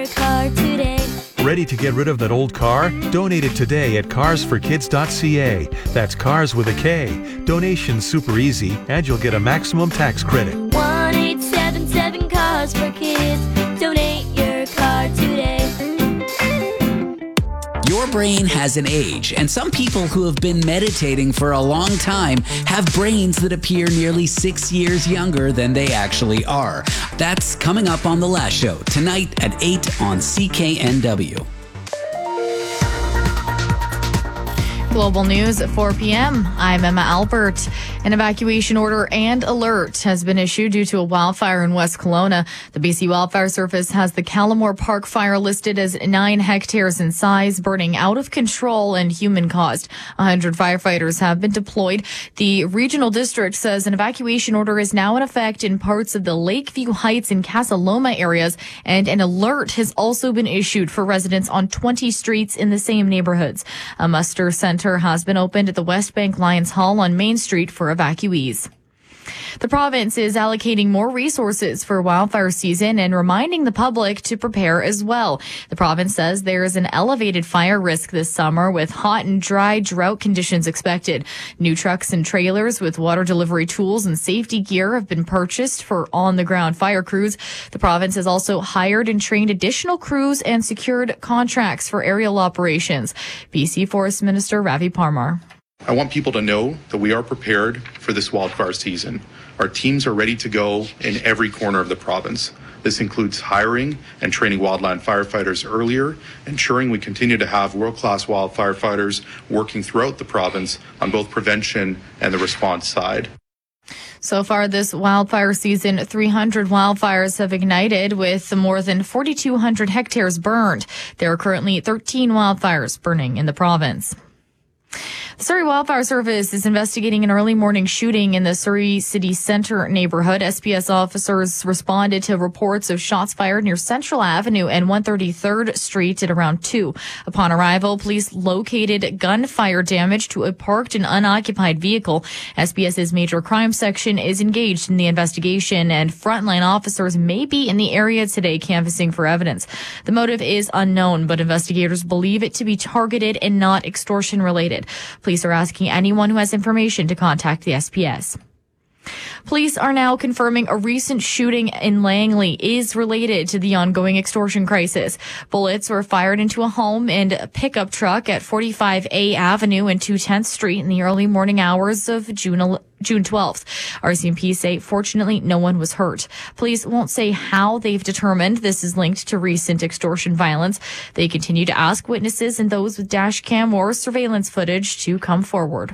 Car today. Ready to get rid of that old car? Donate it today at carsforkids.ca. That's cars with a K. Donation's super easy, and you'll get a maximum tax credit. 1877 Cars for Kids. Donate your car today. Your brain has an age, and some people who have been meditating for a long time have brains that appear nearly 6 years younger than they actually are. That's coming up on The Last Show, tonight at 8 on CKNW. Global News at 4 p.m. I'm Emma Albert. An evacuation order and alert has been issued due to a wildfire in West Kelowna. The BC Wildfire Service has the Callamore Park fire listed as 9 hectares in size, burning out of control and human caused. 100 firefighters have been deployed. The regional district says an evacuation order is now in effect in parts of the Lakeview Heights and Casa Loma areas, and an alert has also been issued for residents on 20 streets in the same neighborhoods. A muster center has been opened at the West Bank Lions Hall on Main Street for evacuees. The province is allocating more resources for wildfire season and reminding the public to prepare as well. The province says there is an elevated fire risk this summer with hot and dry drought conditions expected. New trucks and trailers with water delivery tools and safety gear have been purchased for on-the-ground fire crews. The province has also hired and trained additional crews and secured contracts for aerial operations. BC Forest Minister Ravi Parmar. I want people to know that we are prepared for this wildfire season. Our teams are ready to go in every corner of the province. This includes hiring and training wildland firefighters earlier, ensuring we continue to have world-class wildfire fighters working throughout the province on both prevention and the response side. So far this wildfire season, 300 wildfires have ignited with more than 4,200 hectares burned. There are currently 13 wildfires burning in the province. The Surrey Wildfire Service is investigating an early morning shooting in the Surrey City Centre neighborhood. SPS officers responded to reports of shots fired near Central Avenue and 133rd Street at around 2. Upon arrival, police located gunfire damage to a parked and unoccupied vehicle. SPS's major crime section is engaged in the investigation, and frontline officers may be in the area today canvassing for evidence. The motive is unknown, but investigators believe it to be targeted and not extortion related. Police are asking anyone who has information to contact the SPS. Police are now confirming a recent shooting in Langley is related to the ongoing extortion crisis. Bullets were fired into a home and a pickup truck at 45A Avenue and 210th Street in the early morning hours of June 12th. RCMP say fortunately no one was hurt. Police won't say how they've determined this is linked to recent extortion violence. They continue to ask witnesses and those with dash cam or surveillance footage to come forward.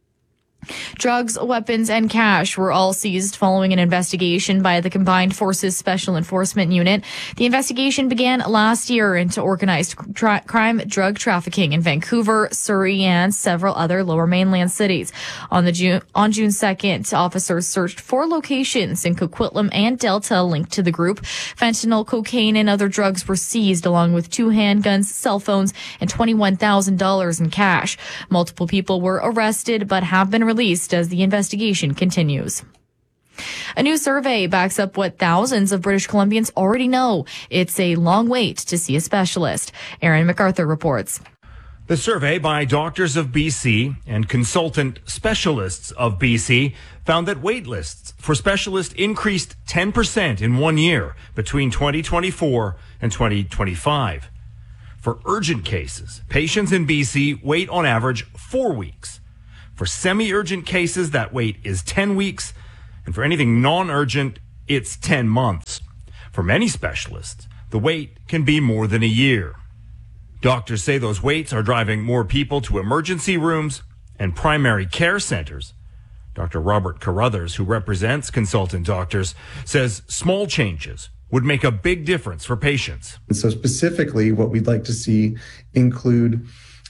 Drugs, weapons, and cash were all seized following an investigation by the Combined Forces Special Enforcement Unit. The investigation began last year into organized crime, drug trafficking in Vancouver, Surrey, and several other Lower Mainland cities. On June 2nd, officers searched 4 locations in Coquitlam and Delta linked to the group. Fentanyl, cocaine, and other drugs were seized, along with 2 handguns, cell phones, and $21,000 in cash. Multiple people were arrested but have been released as the investigation continues. A new survey backs up what thousands of British Columbians already know. It's a long wait to see a specialist. Aaron MacArthur reports. The survey by Doctors of BC and Consultant Specialists of BC found that wait lists for specialists increased 10% in 1 year between 2024 and 2025. For urgent cases, patients in BC wait on average 4 weeks. For semi-urgent cases, that wait is 10 weeks. And for anything non-urgent, it's 10 months. For many specialists, the wait can be more than a year. Doctors say those waits are driving more people to emergency rooms and primary care centers. Dr. Robert Carruthers, who represents Consultant Doctors, says small changes would make a big difference for patients. And so specifically, what we'd like to see include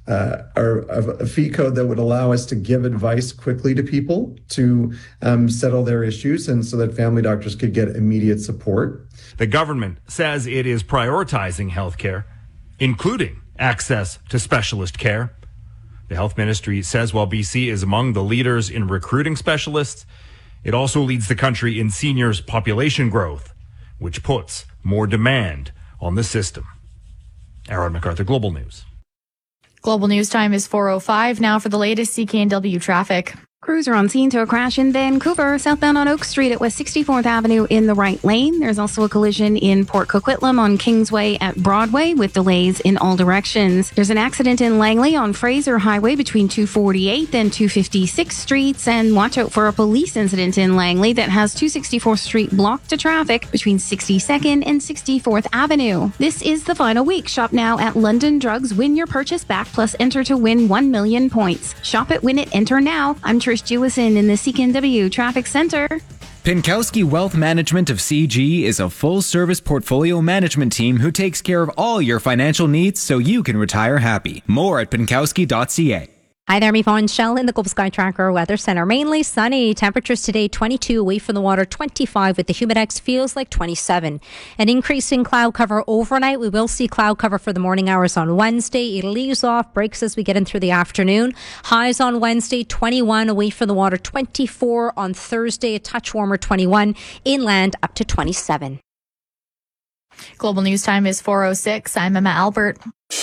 a fee code that would allow us to give advice quickly to people to settle their issues, and so that family doctors could get immediate support. The government says it is prioritizing healthcare, including access to specialist care. The health ministry says while BC is among the leaders in recruiting specialists, it also leads the country in seniors population growth, which puts more demand on the system. Aaron MacArthur, Global News. Global News Time is 4:05 now for the latest CKNW traffic. Crews are on scene to a crash in Vancouver, southbound on Oak Street at West 64th Avenue in the right lane. There's also a collision in Port Coquitlam on Kingsway at Broadway with delays in all directions. There's an accident in Langley on Fraser Highway between 248th and 256th Streets. And watch out for a police incident in Langley that has 264th Street blocked to traffic between 62nd and 64th Avenue. This is the final week. Shop now at London Drugs. Win your purchase back plus enter to win 1 million points. Shop at Win It, enter now. I'm Trish Jewison in the CKNW Traffic Center. Pinkowski Wealth Management of CG is a full-service portfolio management team who takes care of all your financial needs so you can retire happy. More at pinkowski.ca. Hi there, I'm Yvonne Shell in the Global Sky Tracker Weather Center. Mainly sunny. Temperatures today 22, away from the water 25, with the Humidex feels like 27. An increase in cloud cover overnight. We will see cloud cover for the morning hours on Wednesday. It leaves off, breaks as we get in through the afternoon. Highs on Wednesday 21, away from the water 24. On Thursday, a touch warmer 21. Inland up to 27. Global News Time is 4:06. I'm Emma Albert.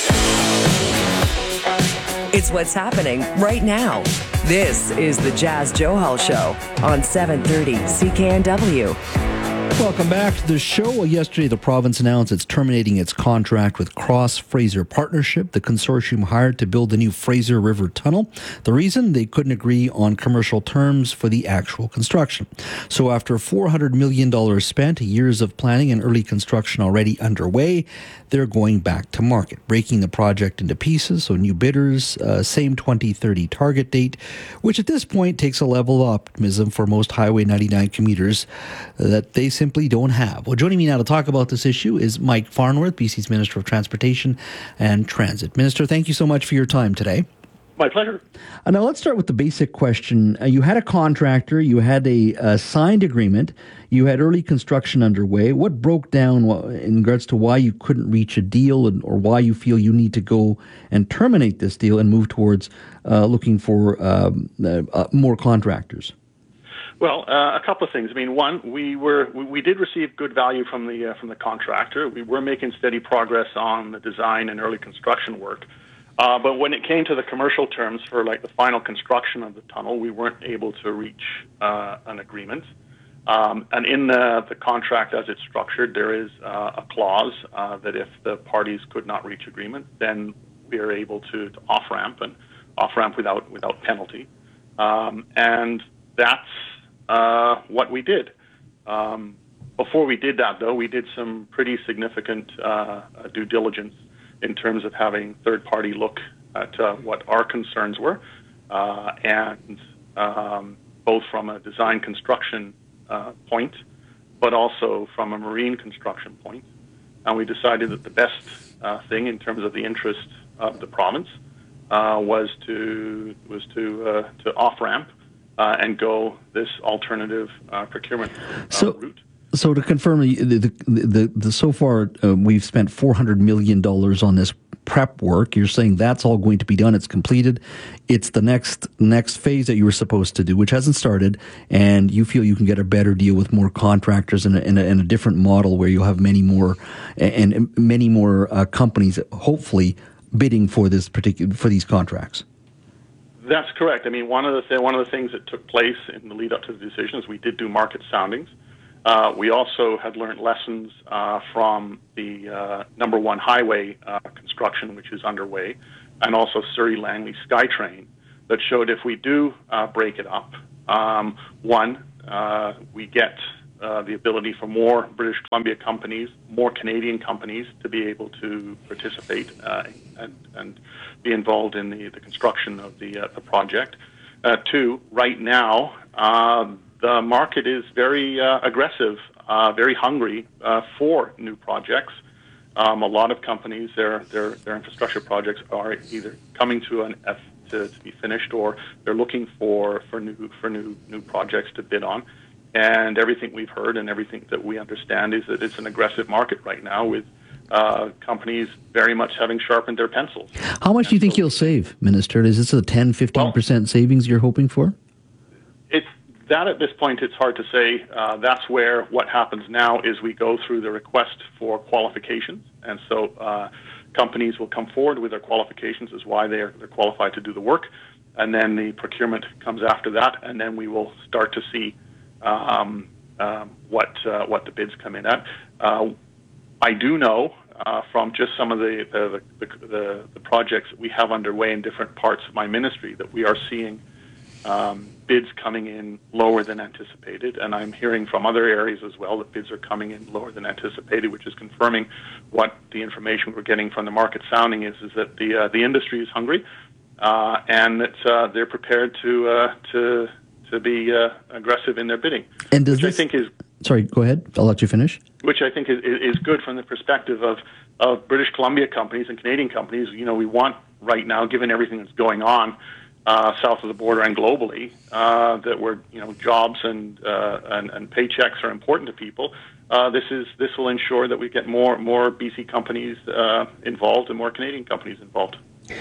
It's what's happening right now. This is the Jazz Johal Show on 730 CKNW. Welcome back to the show. Well, yesterday, the province announced it's terminating its contract with Cross Fraser Partnership, the consortium hired to build the new Fraser River Tunnel. The reason? They couldn't agree on commercial terms for the actual construction. So after $400 million spent, years of planning and early construction already underway, they're going back to market, breaking the project into pieces. So new bidders, same 2030 target date, which at this point takes a level of optimism for most Highway 99 commuters that they simply don't have. Well, joining me now to talk about this issue is Mike Farnworth, BC's Minister of Transportation and Transit. Minister, thank you so much for your time today. My pleasure. Now let's start with the basic question. You had a contractor, you had a signed agreement, you had early construction underway. What broke down in regards to why you couldn't reach a deal, or why you feel you need to go and terminate this deal and move towards looking for more contractors? Well, a couple of things. I mean, one, we did receive good value from the contractor. We were making steady progress on the design and early construction work. But when it came to the commercial terms for like the final construction of the tunnel, we weren't able to reach an agreement. And in the contract as it's structured, there is a clause that if the parties could not reach agreement, then we are able to off-ramp without penalty. And that's what we did. Before we did that, though, we did some pretty significant due diligence in terms of having third-party look at what our concerns were, and both from a design construction point, but also from a marine construction point. And we decided that the best thing in terms of the interest of the province was to off-ramp and go this alternative procurement route. So to confirm, the so far we've spent $400 million on this prep work. You're saying that's all going to be done. It's completed. It's the next phase that you were supposed to do, which hasn't started, and you feel you can get a better deal with more contractors in a different model where you'll have many more companies hopefully bidding for these contracts. That's correct. I mean, one of the things that took place in the lead up to the decision is we did do market soundings. We also had learned lessons from the number one highway construction, which is underway, and also Surrey Langley SkyTrain, that showed if we do break it up, we get the ability for more British Columbia companies, more Canadian companies to be able to participate and be involved in the construction of the project. Two, right now, the market is very aggressive, very hungry for new projects. A lot of companies, their infrastructure projects are either coming to to be finished, or they're looking for new projects to bid on. And everything we've heard and everything that we understand is that it's an aggressive market right now, with companies very much having sharpened their pencils. How much do you think you'll save, Minister? Is this a 10-15% savings you're hoping for? That at this point, it's hard to say. That's where what happens now is we go through the request for qualifications. And so companies will come forward with their qualifications as why they're qualified to do the work. And then the procurement comes after that. And then we will start to see what the bids come in at. I do know from just some of the projects that we have underway in different parts of my ministry that we are seeing bids coming in lower than anticipated, and I'm hearing from other areas as well that bids are coming in lower than anticipated, which is confirming what the information we're getting from the market sounding is that the industry is hungry and that they're prepared to be aggressive in their bidding. And does I think is sorry, go ahead. I'll let you finish. Which I think is good from the perspective of British Columbia companies and Canadian companies. You know, we want right now, given everything that's going on south of the border and globally, that we're, jobs and paychecks are important to people. This will ensure that we get more BC companies involved and more Canadian companies involved.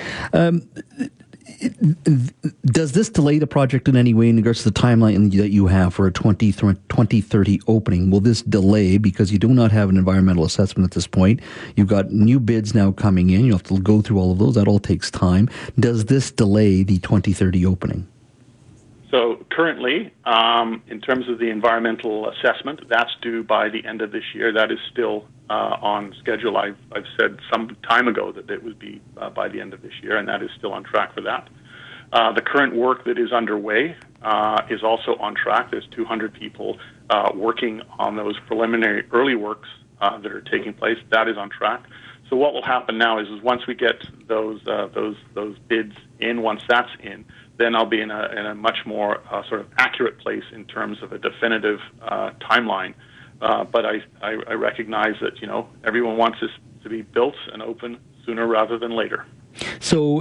Does this delay the project in any way in regards to the timeline that you have for a 2030 opening? Will this delay because you do not have an environmental assessment at this point? You've got new bids now coming in. You have to go through all of those. That all takes time. Does this delay the 2030 opening? So currently, in terms of the environmental assessment, that's due by the end of this year. That is still on schedule. I've said some time ago that it would be by the end of this year, and that is still on track for that. The current work that is underway is also on track. There's 200 people working on those preliminary early works that are taking place. That is on track. So what will happen now is once we get those bids in, once that's in, then I'll be in a much more sort of accurate place in terms of a definitive timeline. But I recognize that everyone wants this to be built and open sooner rather than later. So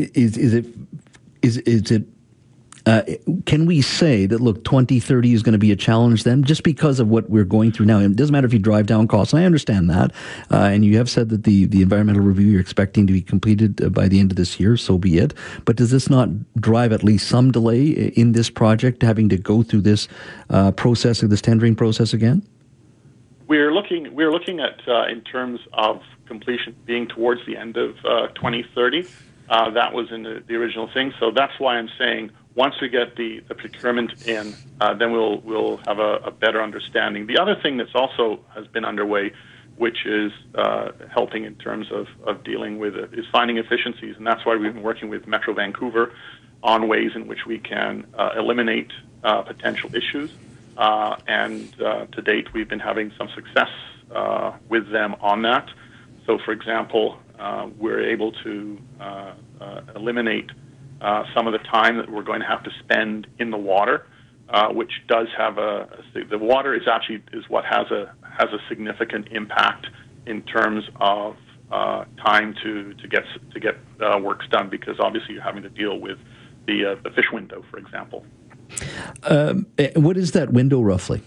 can we say that, look, 2030 is going to be a challenge then, just because of what we're going through now? It doesn't matter if you drive down costs, and I understand that. And you have said that the environmental review you're expecting to be completed by the end of this year, so be it. But does this not drive at least some delay in this project, having to go through this process, this tendering process again? We're looking at in terms of completion being towards the end of 2030. That was in the original thing. So that's why I'm saying once we get the procurement in, then we'll have a better understanding. The other thing that's also has been underway, which is helping in terms of dealing with it, is finding efficiencies. And that's why we've been working with Metro Vancouver on ways in which we can eliminate potential issues. And to date, we've been having some success with them on that. So, for example, we're able to eliminate some of the time that we're going to have to spend in the water, which does have the water is what has a significant impact in terms of time to get works done, because obviously you're having to deal with the fish window, for example. What is that window roughly?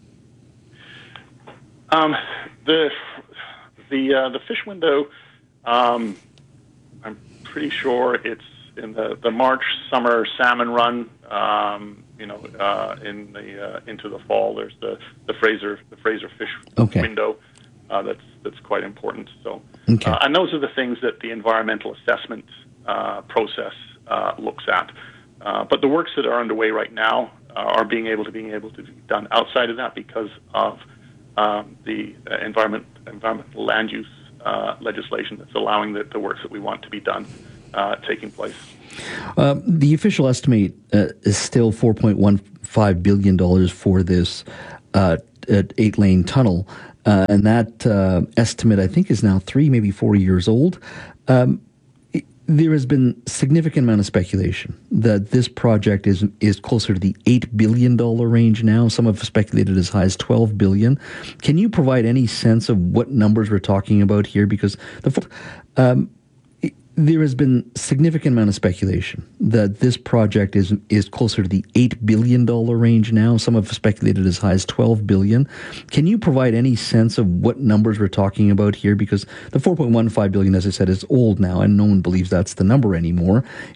The fish window, I'm pretty sure it's in the March summer salmon run. Into the fall, there's the Fraser fish window. That's quite important. So, and those are the things that the environmental assessment process looks at. But the works that are underway right now are being able to be done outside of that because of the environmental land use legislation that's allowing the works that we want to be done taking place. The official estimate is still $4.15 billion for this 8-lane tunnel, and that estimate, I think, is now 3, maybe 4 years old. There has been significant amount of speculation that this project is closer to the $8 billion range now. Some have speculated as high as $12 billion. Can you provide any sense of what numbers we're talking about here? Because there has been significant amount of speculation that this project is closer to the $8 billion range now. Some have speculated as high as $12 billion. Can you provide any sense of what numbers we're talking about here? Because the $4.15 billion, as I said, is old now, and no one believes that's the number anymore.